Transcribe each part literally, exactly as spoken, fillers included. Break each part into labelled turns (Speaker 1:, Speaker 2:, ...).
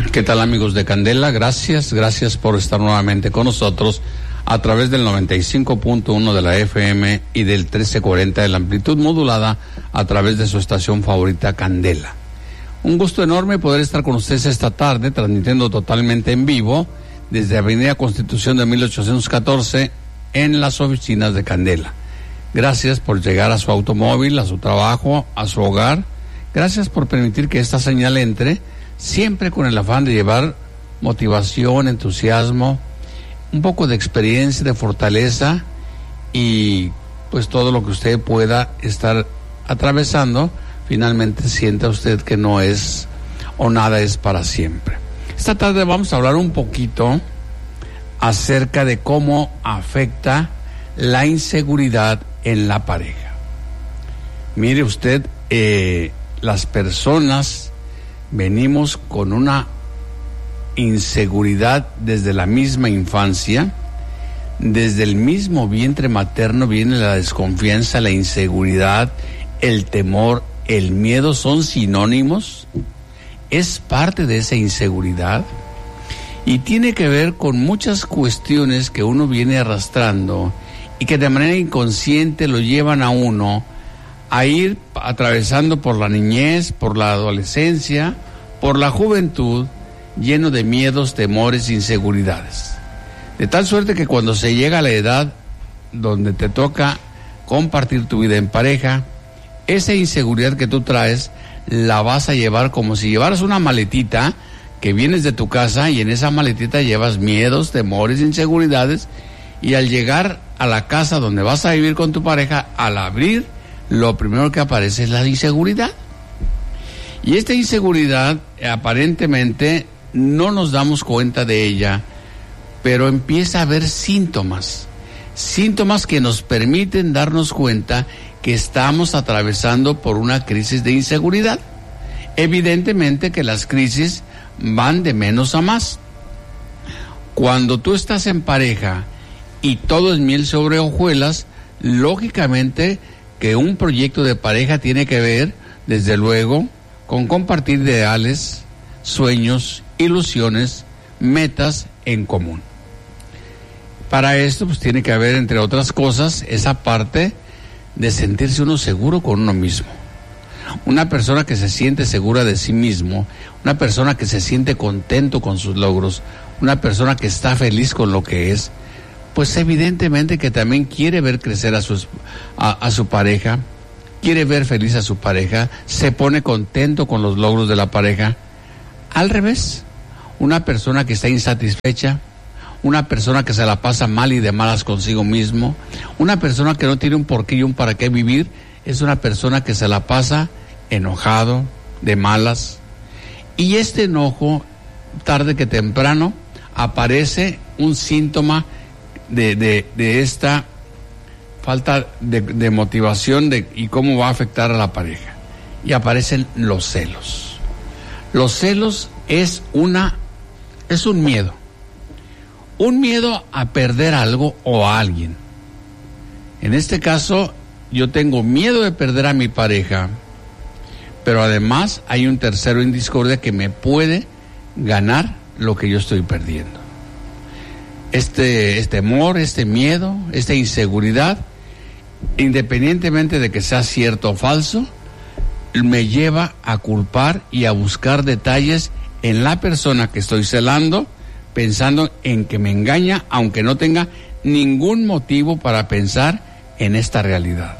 Speaker 1: ¿Qué tal, amigos de Candela? Gracias, gracias por estar nuevamente con nosotros a través del noventa y cinco punto uno de la F M y del trece cuarenta de la amplitud modulada a través de su estación favorita Candela. Un gusto enorme poder estar con ustedes esta tarde, transmitiendo totalmente en vivo desde Avenida Constitución de mil ochocientos catorce en las oficinas de Candela. Gracias por llegar a su automóvil, a su trabajo, a su hogar. Gracias por permitir que esta señal entre, siempre con el afán de llevar motivación, entusiasmo, un poco de experiencia, de fortaleza y pues todo lo que usted pueda estar atravesando, finalmente sienta usted que no es o nada es para siempre. Esta tarde vamos a hablar un poquito acerca de cómo afecta la inseguridad en la pareja. Mire usted, eh, las personas venimos con una inseguridad desde la misma infancia. Desde el mismo vientre materno viene la desconfianza, la inseguridad, el temor, el miedo, son sinónimos. Es parte de esa inseguridad y tiene que ver con muchas cuestiones que uno viene arrastrando y que de manera inconsciente lo llevan a uno a ir atravesando por la niñez, por la adolescencia, por la juventud, lleno de miedos, temores, inseguridades. De tal suerte que cuando se llega a la edad donde te toca compartir tu vida en pareja, esa inseguridad que tú traes la vas a llevar como si llevaras una maletita que vienes de tu casa y en esa maletita llevas miedos, temores, inseguridades, y al llegar a la casa donde vas a vivir con tu pareja, al abrir, lo primero que aparece es la inseguridad. Y esta inseguridad aparentemente no nos damos cuenta de ella, pero empieza a haber síntomas, síntomas que nos permiten darnos cuenta que estamos atravesando por una crisis de inseguridad. Evidentemente que las crisis van de menos a más. Cuando tú estás en pareja y todo es miel sobre hojuelas, lógicamente que un proyecto de pareja tiene que ver, desde luego, con compartir ideales, sueños, ilusiones, metas en común. Para esto, pues tiene que haber, entre otras cosas, esa parte de sentirse uno seguro con uno mismo. Una persona que se siente segura de sí mismo, una persona que se siente contento con sus logros, una persona que está feliz con lo que es, pues evidentemente que también quiere ver crecer a su, a, a su pareja, quiere ver feliz a su pareja, se pone contento con los logros de la pareja. Al revés, una persona que está insatisfecha, una persona que se la pasa mal y de malas consigo mismo, una persona que no tiene un porqué y un para qué vivir, es una persona que se la pasa enojado, de malas. Y este enojo, tarde que temprano, aparece un síntoma de, de, de esta falta de, de motivación de, y cómo va a afectar a la pareja. Y aparecen los celos. Los celos es una, es un miedo. Un miedo a perder algo o a alguien. En este caso, yo tengo miedo de perder a mi pareja, pero además hay un tercero en discordia que me puede ganar lo que yo estoy perdiendo. Este, este temor, este miedo, esta inseguridad, independientemente de que sea cierto o falso, me lleva a culpar y a buscar detalles en la persona que estoy celando, pensando en que me engaña, aunque no tenga ningún motivo para pensar en esta realidad.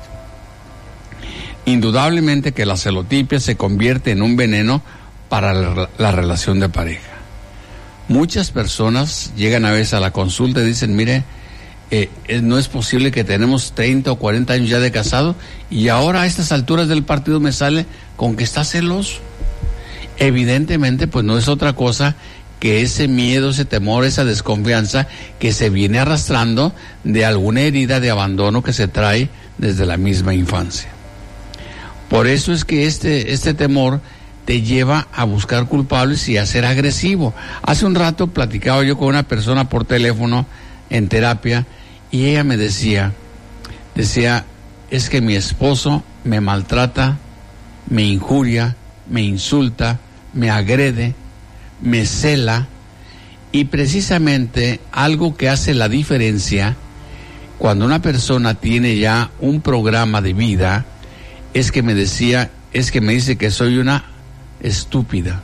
Speaker 1: Indudablemente que la celotipia se convierte en un veneno para la, la relación de pareja. Muchas personas llegan a veces a la consulta y dicen, mire, eh, no es posible que tenemos treinta o cuarenta años ya de casado y ahora a estas alturas del partido me sale con que está celoso. Evidentemente, pues no es otra cosa que ese miedo, ese temor, esa desconfianza que se viene arrastrando de alguna herida de abandono que se trae desde la misma infancia. Por eso es que este, este temor te lleva a buscar culpables y a ser agresivo. Hace un rato platicaba yo con una persona por teléfono en terapia y ella me decía, decía, es que mi esposo me maltrata, me injuria, me insulta, me agrede, me cela, y precisamente algo que hace la diferencia cuando una persona tiene ya un programa de vida es que me decía, es que me dice que soy una estúpida.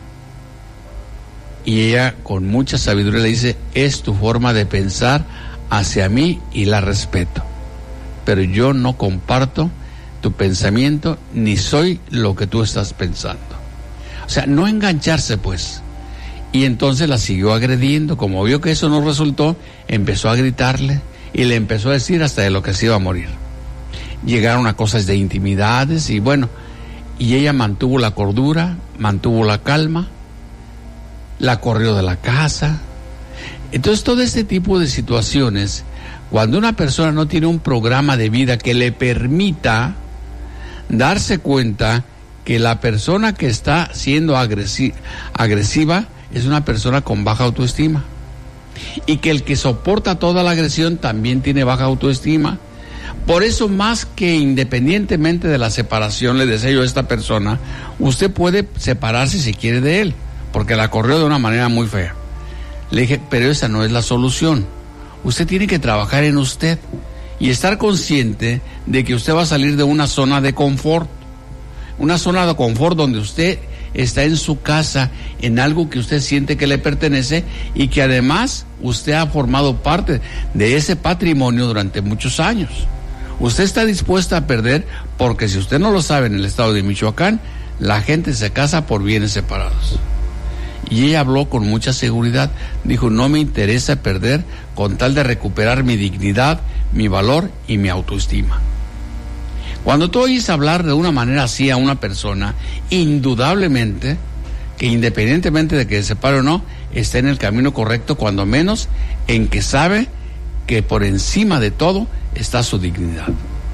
Speaker 1: Y ella con mucha sabiduría le dice, es tu forma de pensar hacia mí y la respeto, pero yo no comparto tu pensamiento ni soy lo que tú estás pensando. O sea, no engancharse pues. Y entonces la siguió agrediendo. Como vio que eso no resultó, empezó a gritarle y le empezó a decir hasta de lo que se iba a morir. Llegaron a cosas de intimidades y bueno, y ella mantuvo la cordura, mantuvo la calma, la corrió de la casa. Entonces todo este tipo de situaciones, cuando una persona no tiene un programa de vida que le permita darse cuenta que la persona que está siendo agresi- agresiva es una persona con baja autoestima, y que el que soporta toda la agresión también tiene baja autoestima. Por eso, más que independientemente de la separación, le deseo a esta persona, usted puede separarse si quiere de él, porque la corrió de una manera muy fea. Le dije, pero esa no es la solución. Usted tiene que trabajar en usted y estar consciente de que usted va a salir de una zona de confort, una zona de confort donde usted está en su casa, en algo que usted siente que le pertenece y que además usted ha formado parte de ese patrimonio durante muchos años. Usted está dispuesta a perder porque, si usted no lo sabe, en el estado de Michoacán la gente se casa por bienes separados. Y ella habló con mucha seguridad, dijo, no me interesa perder con tal de recuperar mi dignidad, mi valor y mi autoestima. Cuando tú oyes hablar de una manera así a una persona, indudablemente que independientemente de que se separe o no, está en el camino correcto, cuando menos en que sabe que por encima de todo está su dignidad.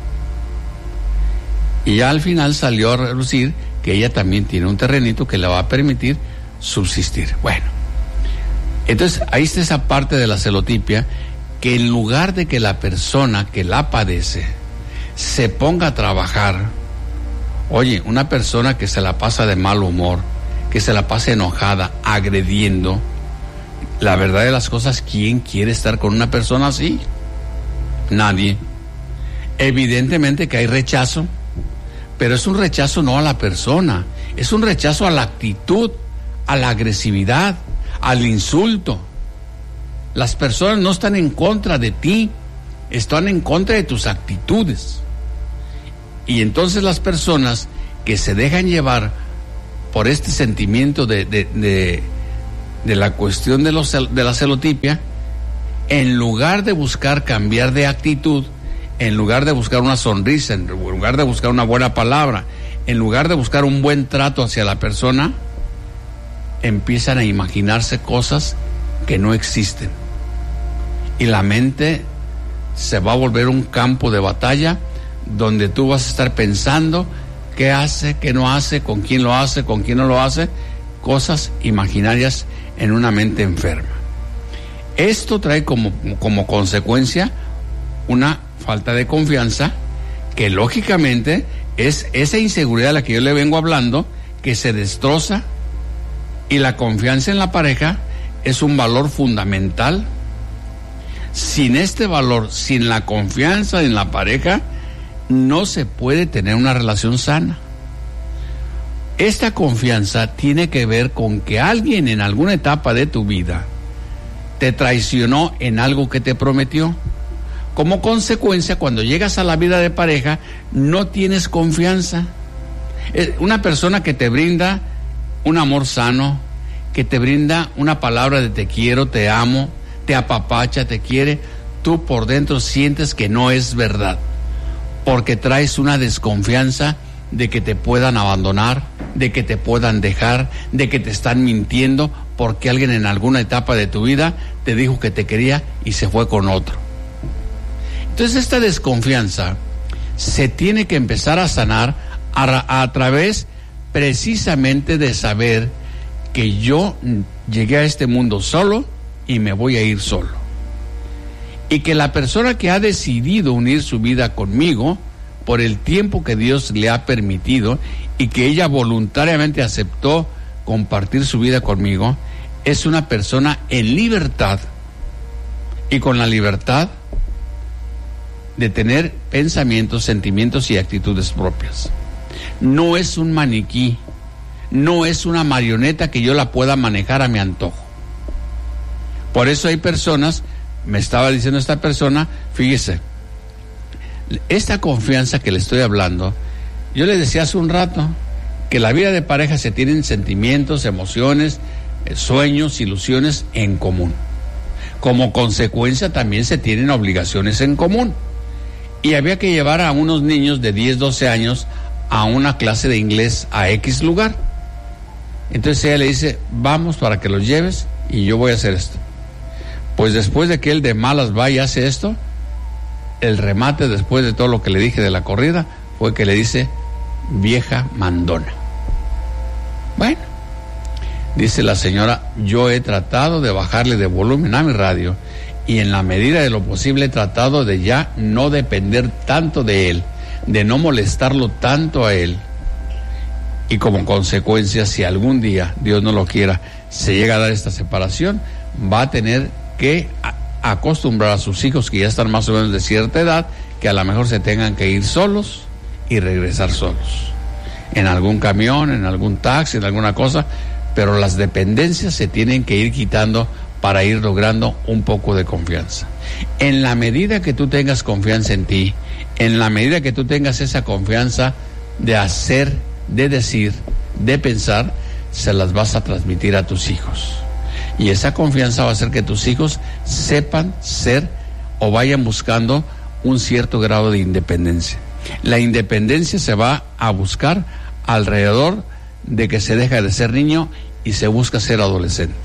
Speaker 1: Y ya al final salió a relucir que ella también tiene un terrenito que le va a permitir subsistir. Bueno, entonces ahí está esa parte de la celotipia, que en lugar de que la persona que la padece se ponga a trabajar, oye, una persona que se la pasa de mal humor, que se la pasa enojada, agrediendo, la verdad de las cosas, ¿quién quiere estar con una persona así? Nadie. Evidentemente que hay rechazo, pero es un rechazo no a la persona, es un rechazo a la actitud, a la agresividad, al insulto. Las personas no están en contra de ti, están en contra de tus actitudes. Y entonces las personas que se dejan llevar por este sentimiento de, de, de, de la cuestión de, los, de la celotipia, en lugar de buscar cambiar de actitud, en lugar de buscar una sonrisa, en lugar de buscar una buena palabra, en lugar de buscar un buen trato hacia la persona, empiezan a imaginarse cosas que no existen. Y la mente se va a volver un campo de batalla donde tú vas a estar pensando qué hace, qué no hace, con quién lo hace, con quién no lo hace, cosas imaginarias en una mente enferma. Esto trae como, como consecuencia una falta de confianza, que lógicamente es esa inseguridad a la que yo le vengo hablando, que se destroza, y la confianza en la pareja es un valor fundamental. Sin este valor, sin la confianza en la pareja, no se puede tener una relación sana. Esta confianza tiene que ver con que alguien en alguna etapa de tu vida te traicionó en algo que te prometió. Como consecuencia, cuando llegas a la vida de pareja, no tienes confianza. Una persona que te brinda un amor sano, que te brinda una palabra de te quiero, te amo, te apapacha, te quiere, tú por dentro sientes que no es verdad, porque traes una desconfianza de que te puedan abandonar, de que te puedan dejar, de que te están mintiendo, porque alguien en alguna etapa de tu vida te dijo que te quería y se fue con otro. Entonces esta desconfianza se tiene que empezar a sanar a, a través precisamente de saber que yo llegué a este mundo solo y me voy a ir solo. Y que la persona que ha decidido unir su vida conmigo por el tiempo que Dios le ha permitido, y que ella voluntariamente aceptó compartir su vida conmigo, es una persona en libertad y con la libertad de tener pensamientos, sentimientos y actitudes propias. No es un maniquí, no es una marioneta que yo la pueda manejar a mi antojo. Por eso hay personas, me estaba diciendo esta persona, fíjese, esta confianza que le estoy hablando, yo le decía hace un rato que la vida de pareja se tienen sentimientos, emociones, sueños, ilusiones en común. Como consecuencia también se tienen obligaciones en común. Y había que llevar a unos niños de diez, doce años a una clase de inglés a X lugar. Entonces ella le dice, vamos para que los lleves y yo voy a hacer esto. Pues después de que él de malas va y hace esto, el remate después de todo lo que le dije de la corrida fue que le dice, vieja mandona. Bueno, dice la señora, yo he tratado de bajarle de volumen a mi radio y en la medida de lo posible he tratado de ya no depender tanto de él, de no molestarlo tanto a él. Y como consecuencia, si algún día, Dios no lo quiera, se llega a dar esta separación, va a tener que acostumbrar a sus hijos que ya están más o menos de cierta edad, que a lo mejor se tengan que ir solos y regresar solos. En algún camión, en algún taxi, en alguna cosa, pero las dependencias se tienen que ir quitando para ir logrando un poco de confianza. En la medida que tú tengas confianza en ti, en la medida que tú tengas esa confianza de hacer, de decir, de pensar, se las vas a transmitir a tus hijos. Y esa confianza va a hacer que tus hijos sepan ser o vayan buscando un cierto grado de independencia. La independencia se va a buscar alrededor de que se deja de ser niño y se busca ser adolescente.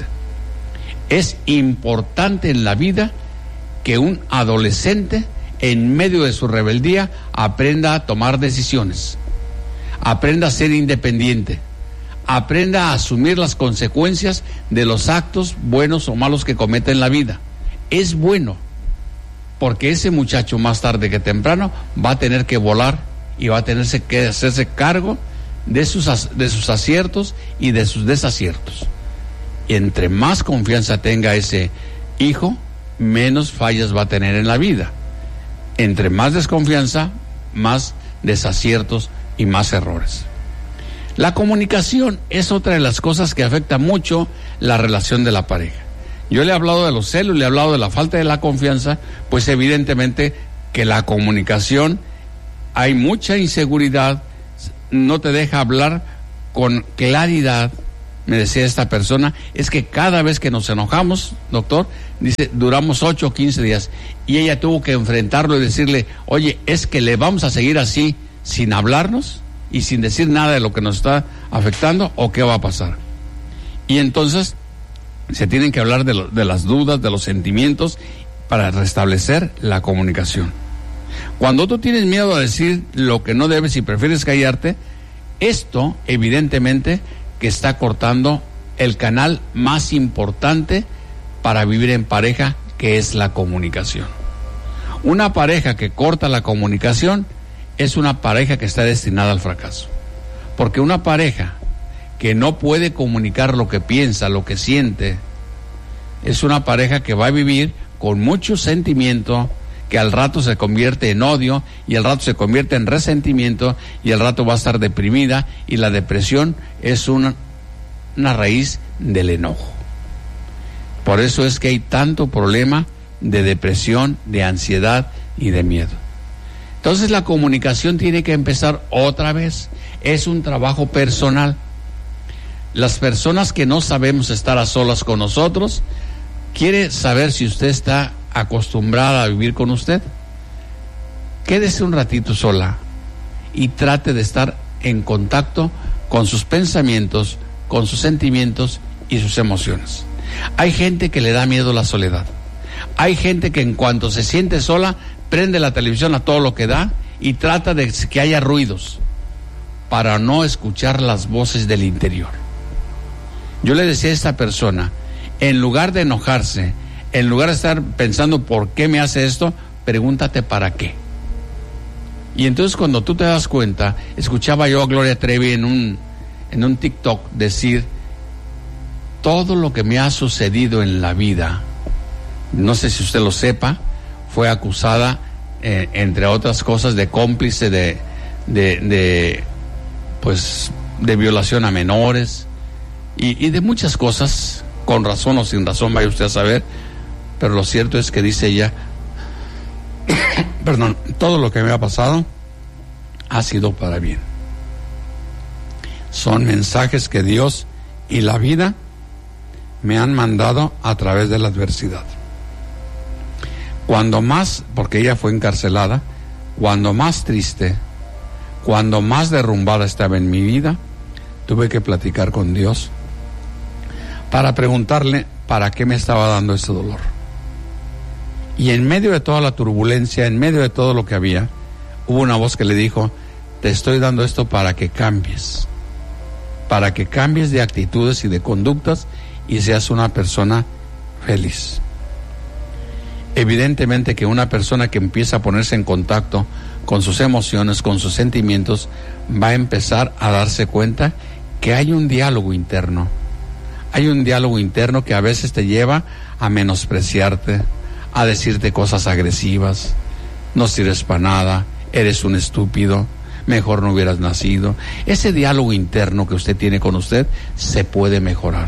Speaker 1: Es importante en la vida que un adolescente, en medio de su rebeldía, aprenda a tomar decisiones, aprenda a ser independiente, aprenda a asumir las consecuencias de los actos buenos o malos que comete en la vida. Es bueno, porque ese muchacho más tarde que temprano va a tener que volar y va a tener que hacerse cargo de sus, de sus aciertos y de sus desaciertos. Y entre más confianza tenga ese hijo, menos fallas va a tener en la vida. Entre más desconfianza, más desaciertos y más errores. La comunicación es otra de las cosas que afecta mucho la relación de la pareja. Yo le he hablado de los celos, le he hablado de la falta de la confianza, pues evidentemente que la comunicación, hay mucha inseguridad, no te deja hablar con claridad. Me decía esta persona, es que cada vez que nos enojamos, doctor, dice, duramos ocho o quince días, y ella tuvo que enfrentarlo y decirle, oye, es que le vamos a seguir así, sin hablarnos y sin decir nada de lo que nos está afectando, o qué va a pasar. Y entonces se tienen que hablar de, lo, de las dudas, de los sentimientos, para restablecer la comunicación. Cuando tú tienes miedo a decir lo que no debes y prefieres callarte, esto evidentemente que está cortando el canal más importante para vivir en pareja, que es la comunicación. Una pareja que corta la comunicación es una pareja que está destinada al fracaso. Porque una pareja que no puede comunicar lo que piensa, lo que siente, es una pareja que va a vivir con mucho sentimiento, que al rato se convierte en odio, y al rato se convierte en resentimiento, y al rato va a estar deprimida, y la depresión es una, una raíz del enojo. Por eso es que hay tanto problema de depresión, de ansiedad y de miedo. Entonces la comunicación tiene que empezar otra vez. Es un trabajo personal. Las personas que no sabemos estar a solas con nosotros, quiere saber si usted está acostumbrada a vivir con usted. Quédese un ratito sola y trate de estar en contacto con sus pensamientos, con sus sentimientos y sus emociones. Hay gente que le da miedo la soledad. Hay gente que en cuanto se siente sola, prende la televisión a todo lo que da y trata de que haya ruidos para no escuchar las voces del interior. Yo le decía a esta persona, en lugar de enojarse, en lugar de estar pensando por qué me hace esto, pregúntate para qué. Y entonces cuando tú te das cuenta, escuchaba yo a Gloria Trevi en un, en un TikTok decir, todo lo que me ha sucedido en la vida, no sé si usted lo sepa, fue acusada, eh, entre otras cosas, de cómplice de, de, de, pues, de violación a menores y, y de muchas cosas, con razón o sin razón, vaya usted a saber, pero lo cierto es que dice ella, perdón, todo lo que me ha pasado ha sido para bien. Son mensajes que Dios y la vida me han mandado a través de la adversidad. Cuando más, porque ella fue encarcelada, cuando más triste, cuando más derrumbada estaba en mi vida, tuve que platicar con Dios para preguntarle para qué me estaba dando ese dolor. Y en medio de toda la turbulencia, en medio de todo lo que había, hubo una voz que le dijo, te estoy dando esto para que cambies, para que cambies de actitudes y de conductas y seas una persona feliz. Evidentemente que una persona que empieza a ponerse en contacto con sus emociones, con sus sentimientos, va a empezar a darse cuenta que hay un diálogo interno. Hay un diálogo interno que a veces te lleva a menospreciarte, a decirte cosas agresivas, no sirves para nada, eres un estúpido, mejor no hubieras nacido. Ese diálogo interno que usted tiene con usted se puede mejorar.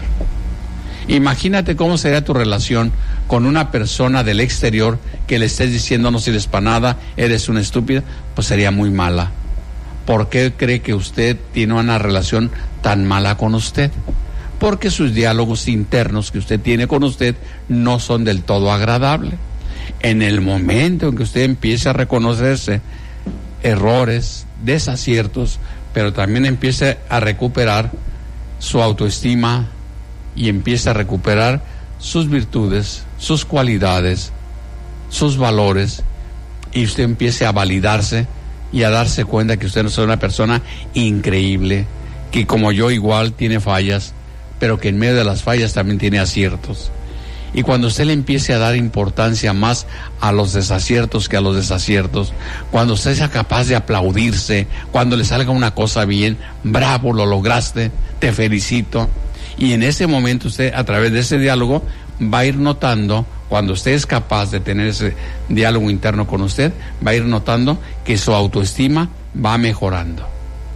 Speaker 1: Imagínate cómo sería tu relación con una persona del exterior que le estés diciendo no sirves para nada, eres una estúpida, pues sería muy mala. ¿Por qué cree que usted tiene una relación tan mala con usted? Porque sus diálogos internos que usted tiene con usted no son del todo agradables. En el momento en que usted empiece a reconocerse errores, desaciertos, pero también empiece a recuperar su autoestima y empiece a recuperar sus virtudes, sus cualidades, sus valores, y usted empiece a validarse y a darse cuenta que usted no es una persona increíble, que como yo igual tiene fallas, pero que en medio de las fallas también tiene aciertos. Y cuando usted le empiece a dar importancia más a los desaciertos que a los desaciertos, cuando usted sea capaz de aplaudirse, cuando le salga una cosa bien, bravo, lo lograste, te felicito. Y en ese momento usted, a través de ese diálogo, va a ir notando, cuando usted es capaz de tener ese diálogo interno con usted, va a ir notando que su autoestima va mejorando.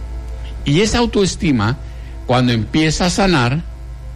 Speaker 1: Y esa autoestima, cuando empieza a sanar,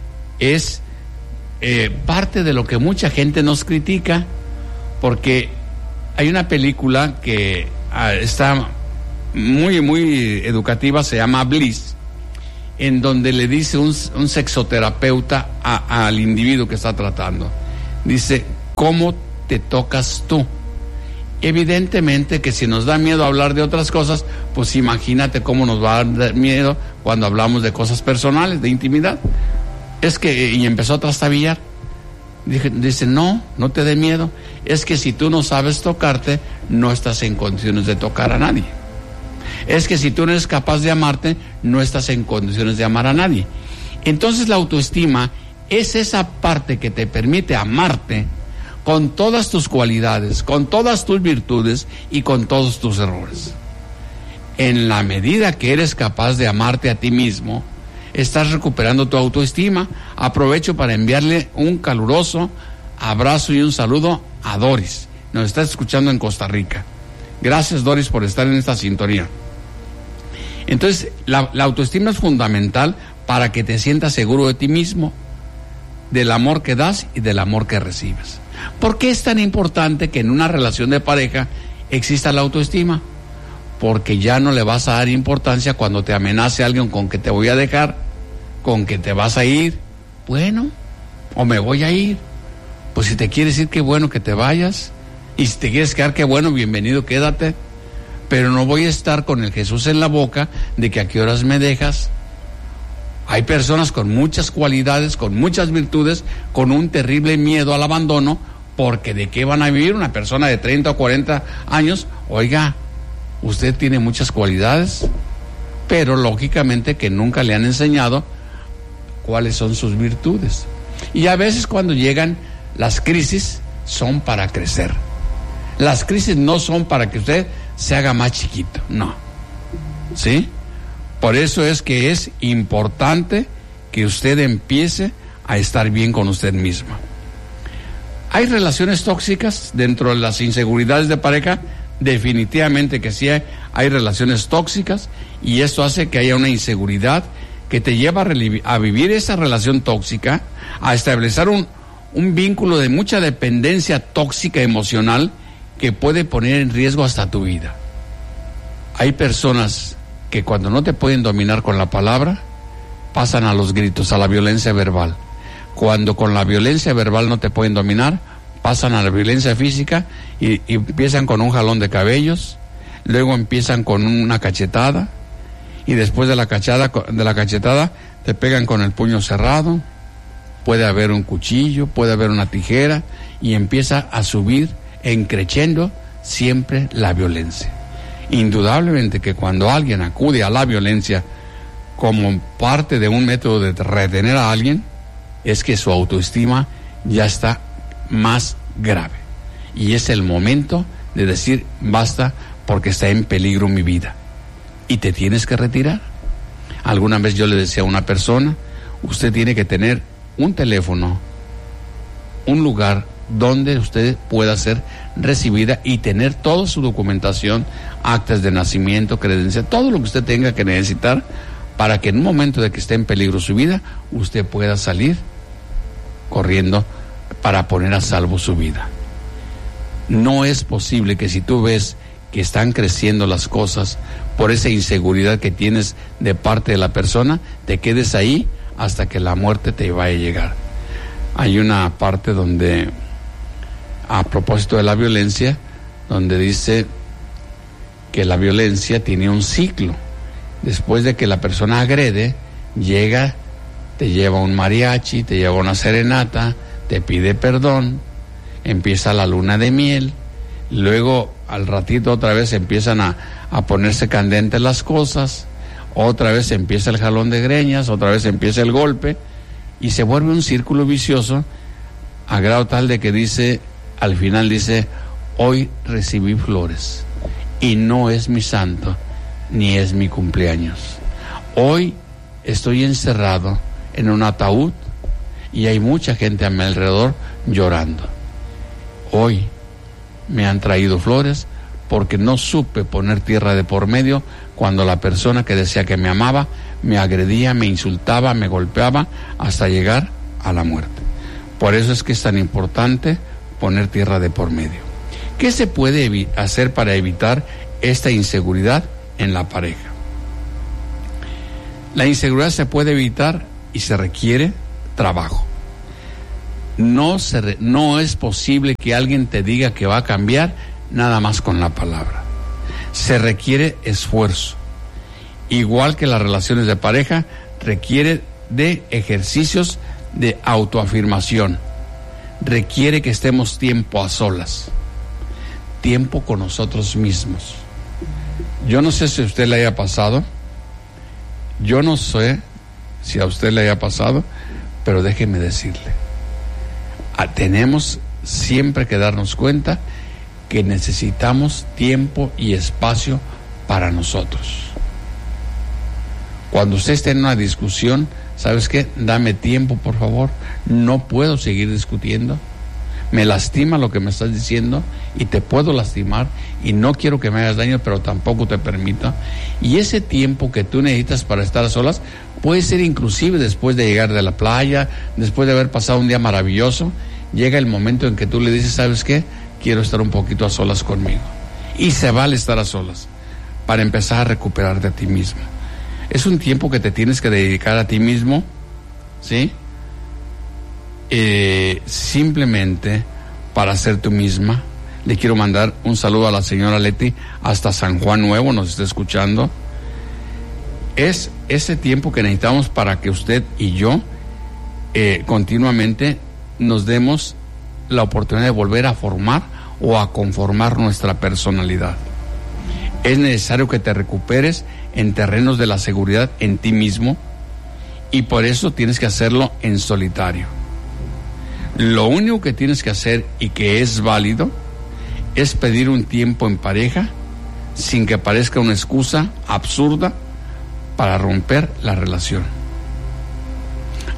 Speaker 1: es eh, parte de lo que mucha gente nos critica, porque hay una película que ah, está muy, muy educativa, se llama Bliss, en donde le dice un, un sexoterapeuta a, al individuo que está tratando, dice, ¿cómo te tocas tú? Evidentemente que si nos da miedo hablar de otras cosas, pues imagínate cómo nos va a dar miedo cuando hablamos de cosas personales, de intimidad. Es que, y empezó a trastabillar. Dice, dice, no, no te dé miedo. Es que si tú no sabes tocarte, no estás en condiciones de tocar a nadie. Es que si tú no eres capaz de amarte, no estás en condiciones de amar a nadie. Entonces la autoestima es esa parte que te permite amarte con todas tus cualidades, con todas tus virtudes y con todos tus errores. En la medida que eres capaz de amarte a ti mismo, estás recuperando tu autoestima. Aprovecho para enviarle un caluroso abrazo y un saludo a Doris. Nos está escuchando en Costa Rica. Gracias, Doris, por estar en esta sintonía. Entonces, la, la autoestima es fundamental para que te sientas seguro de ti mismo, del amor que das y del amor que recibes. ¿Por qué es tan importante que en una relación de pareja exista la autoestima? Porque ya no le vas a dar importancia cuando te amenace alguien con que te voy a dejar, con que te vas a ir. Bueno, o me voy a ir. Pues si te quieres ir, qué bueno que te vayas. Y si te quieres quedar, qué bueno, bienvenido, quédate. Pero no voy a estar con el Jesús en la boca de que a qué horas me dejas. Hay personas con muchas cualidades, con muchas virtudes, con un terrible miedo al abandono, porque ¿de qué van a vivir una persona de treinta o cuarenta años? Oiga, usted tiene muchas cualidades, pero lógicamente que nunca le han enseñado cuáles son sus virtudes. Y a veces cuando llegan las crisis son para crecer. Las crisis no son para que usted se haga más chiquito, no. ¿Sí? Por eso es que es importante que usted empiece a estar bien con usted misma. ¿Hay relaciones tóxicas dentro de las inseguridades de pareja? Definitivamente que sí hay, hay relaciones tóxicas, y esto hace que haya una inseguridad que te lleva a, reliv- a vivir esa relación tóxica, a establecer un, un vínculo de mucha dependencia tóxica emocional que puede poner en riesgo hasta tu vida. Hay personas que cuando no te pueden dominar con la palabra, pasan a los gritos, a la violencia verbal. Cuando con la violencia verbal no te pueden dominar, pasan a la violencia física y, y empiezan con un jalón de cabellos, luego empiezan con una cachetada, y después de la cachetada, de la cachetada te pegan con el puño cerrado, puede haber un cuchillo, puede haber una tijera, y empieza a subir en creciendo siempre la violencia. Indudablemente que cuando alguien acude a la violencia como parte de un método de retener a alguien, es que su autoestima ya está más grave, y es el momento de decir basta, porque está en peligro mi vida y te tienes que retirar. Alguna vez yo le decía a una persona, usted tiene que tener un teléfono, un lugar donde usted pueda ser recibida y tener toda su documentación, actas de nacimiento, credencial, todo lo que usted tenga que necesitar, para que en un momento de que esté en peligro su vida, usted pueda salir corriendo para poner a salvo su vida. No es posible que si tú ves que están creciendo las cosas por esa inseguridad que tienes de parte de la persona, te quedes ahí hasta que la muerte te vaya a llegar. Hay una parte donde, a propósito de la violencia, donde dice que la violencia tiene un ciclo. Después de que la persona agrede, llega, te lleva un mariachi, te lleva una serenata, te pide perdón, empieza la luna de miel, luego al ratito otra vez empiezan a, a ponerse candentes las cosas, otra vez empieza el jalón de greñas, otra vez empieza el golpe, y se vuelve un círculo vicioso, a grado tal de que dice, al final dice, hoy recibí flores, y no es mi santo, ni es mi cumpleaños. Hoy estoy encerrado en un ataúd y hay mucha gente a mi alrededor llorando. Hoy me han traído flores porque no supe poner tierra de por medio cuando la persona que decía que me amaba me agredía, me insultaba, me golpeaba hasta llegar a la muerte. Por eso es que es tan importante poner tierra de por medio. ¿Qué se puede evi- hacer para evitar esta inseguridad en la pareja? La inseguridad se puede evitar y se requiere trabajo. No, se re, no es posible que alguien te diga que va a cambiar nada más con la palabra. Se requiere esfuerzo. Igual que las relaciones de pareja, requiere de ejercicios de autoafirmación. Requiere que estemos tiempo a solas, tiempo con nosotros mismos. Yo no sé si a usted le haya pasado, yo no sé si a usted le haya pasado, pero déjeme decirle, a, tenemos siempre que darnos cuenta que necesitamos tiempo y espacio para nosotros. Cuando usted esté en una discusión, ¿sabes qué? Dame tiempo, por favor, no puedo seguir discutiendo. Me lastima lo que me estás diciendo y te puedo lastimar y no quiero que me hagas daño, pero tampoco te permito. Y ese tiempo que tú necesitas para estar a solas puede ser inclusive después de llegar de la playa, después de haber pasado un día maravilloso, llega el momento en que tú le dices, ¿sabes qué? Quiero estar un poquito a solas conmigo. Y se vale estar a solas para empezar a recuperarte a ti mismo. Es un tiempo que te tienes que dedicar a ti mismo, ¿sí? Eh, simplemente para ser tú misma. Le quiero mandar un saludo a la señora Leti hasta San Juan Nuevo, nos está escuchando. Es ese tiempo que necesitamos para que usted y yo eh, continuamente nos demos la oportunidad de volver a formar o a conformar nuestra personalidad. Es necesario que te recuperes en terrenos de la seguridad en ti mismo, y por eso tienes que hacerlo en solitario. Lo único que tienes que hacer y que es válido es pedir un tiempo en pareja sin que parezca una excusa absurda para romper la relación.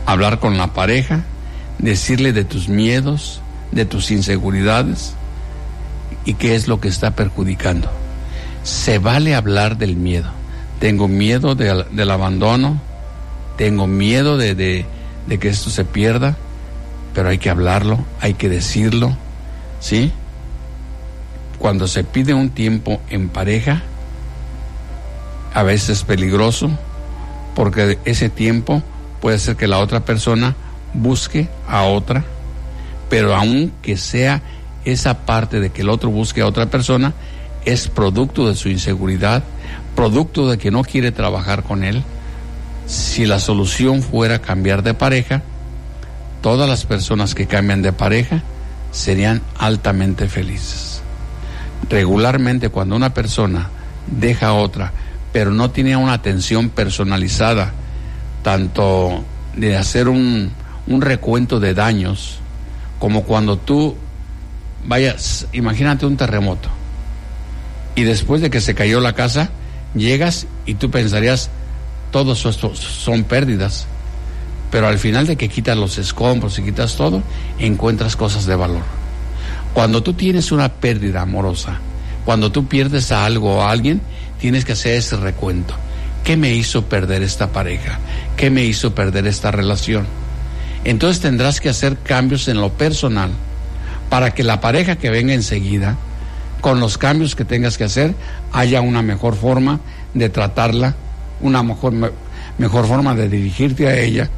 Speaker 1: hablar con la pareja, decirle de tus miedos, de tus inseguridades y qué es lo que está perjudicando. Se vale hablar del miedo. Tengo miedo de, del abandono, tengo miedo de, de, de que esto se pierda, pero hay que hablarlo, hay que decirlo, ¿sí? Cuando se pide un tiempo en pareja, a veces es peligroso, porque ese tiempo puede ser que la otra persona busque a otra, pero aunque sea esa parte de que el otro busque a otra persona, es producto de su inseguridad, producto de que no quiere trabajar con él. Si la solución fuera cambiar de pareja, todas las personas que cambian de pareja serían altamente felices. Regularmente, cuando una persona deja a otra, pero no tiene una atención personalizada, tanto de hacer un, un recuento de daños, como cuando tú vayas, imagínate un terremoto, y después de que se cayó la casa, llegas y tú pensarías, todos estos son pérdidas, pero al final de que quitas los escombros y quitas todo, encuentras cosas de valor. Cuando tú tienes una pérdida amorosa, cuando tú pierdes a algo o a alguien, tienes que hacer ese recuento. ¿Qué me hizo perder esta pareja? ¿Qué me hizo perder esta relación? Entonces tendrás que hacer cambios en lo personal para que la pareja que venga enseguida, con los cambios que tengas que hacer, haya una mejor forma de tratarla, una mejor, mejor forma de dirigirte a ella,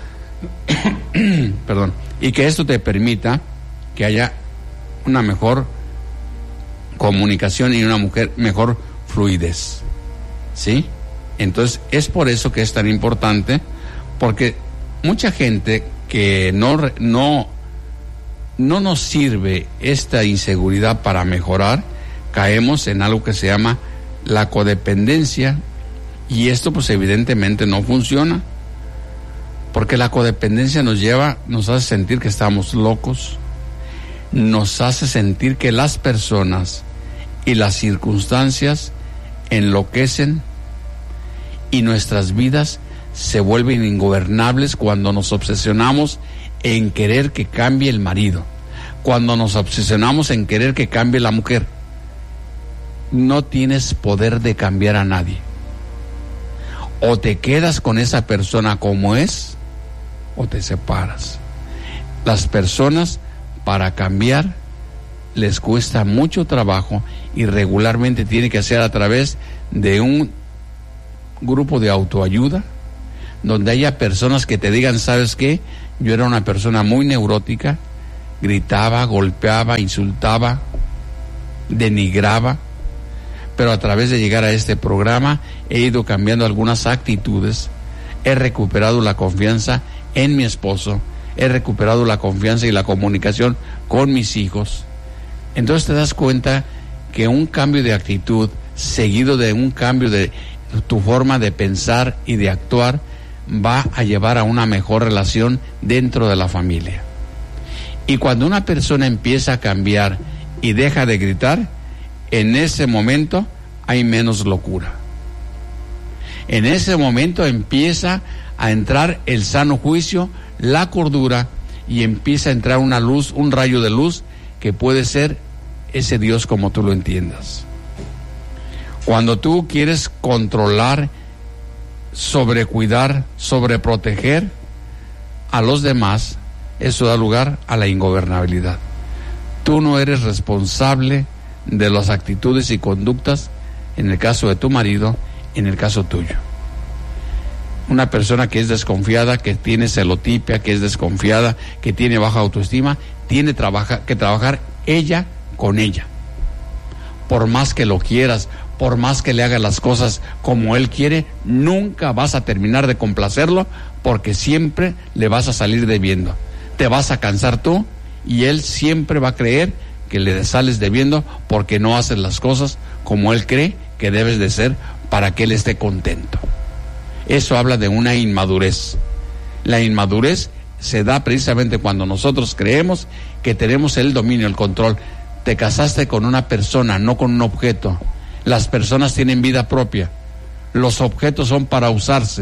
Speaker 1: perdón, y que esto te permita que haya una mejor comunicación y una mujer mejor fluidez, ¿sí? Entonces es por eso que es tan importante, porque mucha gente que no no no nos sirve esta inseguridad para mejorar, caemos en algo que se llama la codependencia, y esto pues evidentemente no funciona, porque la codependencia nos lleva, nos hace sentir que estamos locos, nos hace sentir que las personas y las circunstancias enloquecen y nuestras vidas se vuelven ingobernables cuando nos obsesionamos en querer que cambie el marido, cuando nos obsesionamos en querer que cambie la mujer. No tienes poder de cambiar a nadie. O te quedas con esa persona como es, o te separas. Las personas, para cambiar, les cuesta mucho trabajo y regularmente tiene que ser a través de un grupo de autoayuda, donde haya personas que te digan, ¿sabes qué? Yo era una persona muy neurótica, gritaba, golpeaba, insultaba, denigraba, pero a través de llegar a este programa he ido cambiando algunas actitudes, he recuperado la confianza en mi esposo, he recuperado la confianza y la comunicación con mis hijos. Entonces te das cuenta que un cambio de actitud seguido de un cambio de tu forma de pensar y de actuar va a llevar a una mejor relación dentro de la familia. Y cuando una persona empieza a cambiar y deja de gritar, en ese momento hay menos locura. En ese momento empieza a entrar el sano juicio, la cordura, y empieza a entrar una luz, un rayo de luz que puede ser ese Dios como tú lo entiendas. Cuando tú quieres controlar, sobrecuidar, sobreproteger a los demás, eso da lugar a la ingobernabilidad. Tú no eres responsable de las actitudes y conductas, en el caso de tu marido, en el caso tuyo. Una persona que es desconfiada, que tiene celotipia, que es desconfiada, que tiene baja autoestima, tiene trabaja, que trabajar ella con ella. Por más que lo quieras, por más que le hagas las cosas como él quiere, nunca vas a terminar de complacerlo, porque siempre le vas a salir debiendo. Te vas a cansar tú y él siempre va a creer que le sales debiendo porque no haces las cosas como él cree que debes de ser para que él esté contento. Eso habla de una inmadurez. La inmadurez se da precisamente cuando nosotros creemos que tenemos el dominio, el control. Te casaste con una persona, no con un objeto. Las personas tienen vida propia. Los objetos son para usarse.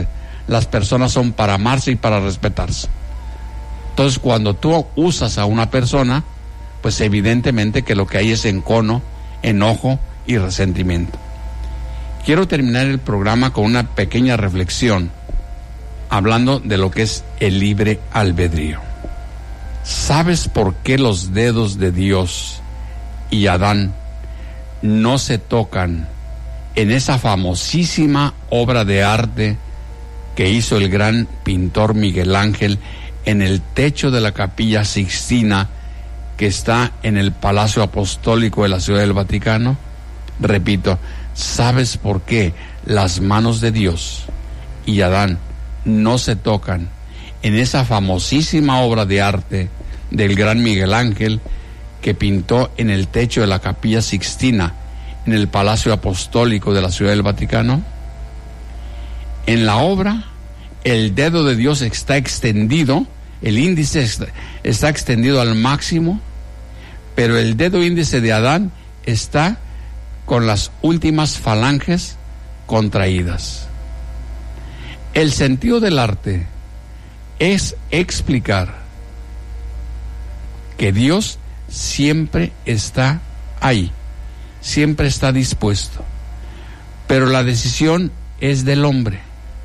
Speaker 1: Las personas son para amarse y para respetarse. Entonces, cuando tú usas a una persona, pues evidentemente que lo que hay es encono, enojo y resentimiento. Quiero terminar el programa con una pequeña reflexión, hablando de lo que es el libre albedrío. ¿Sabes por qué los dedos de Dios y Adán no se tocan en esa famosísima obra de arte que hizo el gran pintor Miguel Ángel en el techo de la Capilla Sixtina que está en el Palacio Apostólico de la Ciudad del Vaticano? Repito, ¿sabes por qué las manos de Dios y Adán no se tocan en esa famosísima obra de arte del gran Miguel Ángel que pintó en el techo de la Capilla Sixtina en el Palacio Apostólico de la Ciudad del Vaticano? En la obra, el dedo de Dios está extendido, el índice está extendido al máximo, pero el dedo índice de Adán está con las últimas falanges contraídas. El sentido del arte es explicar que Dios siempre está ahí, siempre está dispuesto, pero la decisión es del hombre.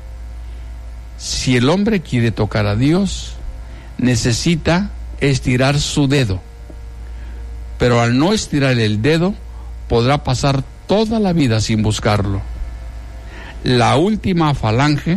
Speaker 1: Si el hombre quiere tocar a Dios, necesita estirar su dedo, pero al no estirar el dedo, podrá pasar toda la vida sin buscarlo. La última falange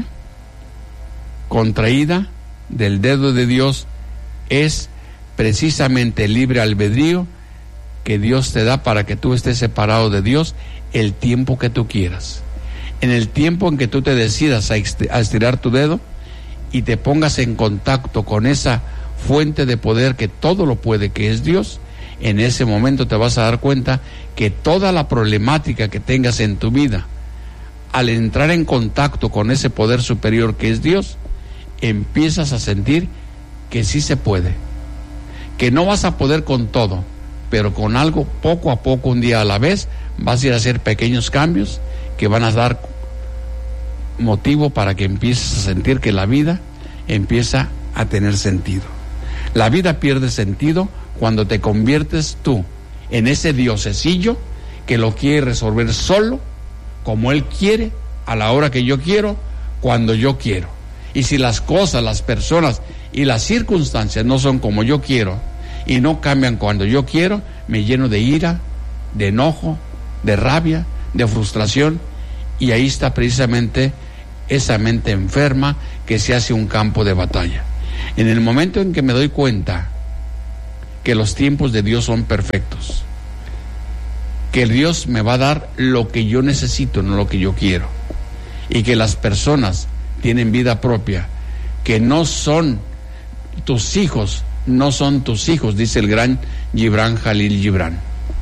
Speaker 1: contraída del dedo de Dios es precisamente el libre albedrío que Dios te da para que tú estés separado de Dios el tiempo que tú quieras. En el tiempo en que tú te decidas a estirar tu dedo y te pongas en contacto con esa fuente de poder que todo lo puede, que es Dios, en ese momento te vas a dar cuenta que toda la problemática que tengas en tu vida, al entrar en contacto con ese poder superior que es Dios, empiezas a sentir que sí se puede, que no vas a poder con todo, pero con algo poco a poco, un día a la vez, vas a ir a hacer pequeños cambios que van a dar motivo para que empieces a sentir que la vida empieza a tener sentido. La vida pierde sentido cuando te conviertes tú en ese diosesillo que lo quiere resolver solo, como él quiere, a la hora que yo quiero, cuando yo quiero. Y si las cosas, las personas y las circunstancias no son como yo quiero y no cambian cuando yo quiero, me lleno de ira, de enojo, de rabia, de frustración, y ahí está precisamente esa mente enferma que se hace un campo de batalla. En el momento en que me doy cuenta que los tiempos de Dios son perfectos, que Dios me va a dar lo que yo necesito, no lo que yo quiero, y que las personas tienen vida propia, que no son tus hijos, no son tus hijos, dice el gran Gibran Jalil Gibran.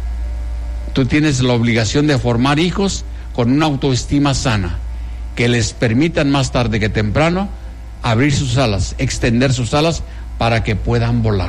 Speaker 1: Tú tienes la obligación de formar hijos con una autoestima sana, que les permitan más tarde que temprano abrir sus alas, extender sus alas para que puedan volar.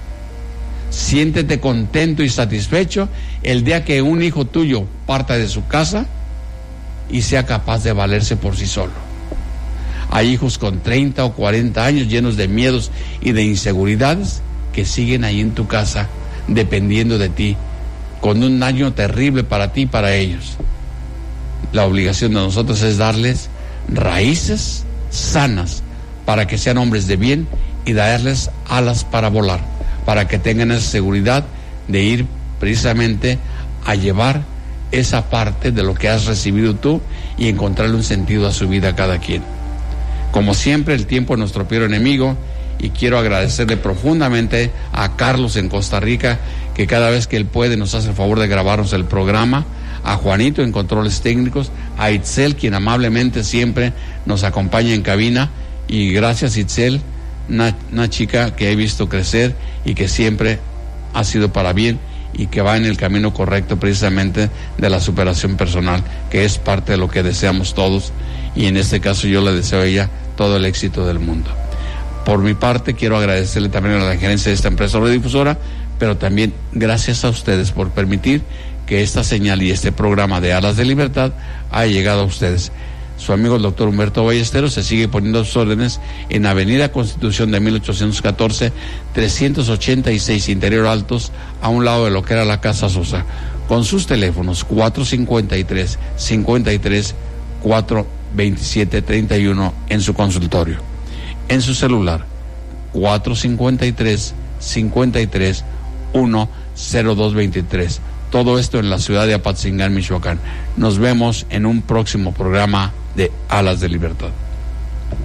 Speaker 1: Siéntete contento y satisfecho el día que un hijo tuyo parta de su casa y sea capaz de valerse por sí solo. Hay hijos con treinta o cuarenta años llenos de miedos y de inseguridades que siguen ahí en tu casa dependiendo de ti, con un daño terrible para ti y para ellos. La obligación de nosotros es darles raíces sanas para que sean hombres de bien y darles alas para volar, para que tengan esa seguridad de ir precisamente a llevar esa parte de lo que has recibido tú y encontrarle un sentido a su vida a cada quien. Como siempre, el tiempo es nuestro peor enemigo, y quiero agradecerle profundamente a Carlos en Costa Rica, que cada vez que él puede nos hace el favor de grabarnos el programa, a Juanito en controles técnicos, a Itzel, quien amablemente siempre nos acompaña en cabina, y gracias Itzel, una, una chica que he visto crecer y que siempre ha sido para bien y que va en el camino correcto precisamente de la superación personal, que es parte de lo que deseamos todos, y en este caso yo le deseo a ella todo el éxito del mundo. Por mi parte, quiero agradecerle también a la gerencia de esta empresa radiodifusora, pero también gracias a ustedes por permitir que esta señal y este programa de Alas de Libertad haya llegado a ustedes. su amigo el doctor Humberto Ballesteros se sigue poniendo sus órdenes en Avenida Constitución de mil ochocientos catorce, trescientos ochenta y seis, Interior Altos, a un lado de lo que era la Casa Sosa, con sus teléfonos cuatro cincuenta y tres, cincuenta y tres, cuatro veintisiete, treinta y uno en su consultorio. En su celular, cuatro cincuenta y tres, cincuenta y tres, uno cero dos veintitrés. Todo esto en la ciudad de Apatzingán, Michoacán. Nos vemos en un próximo programa de Alas de Libertad.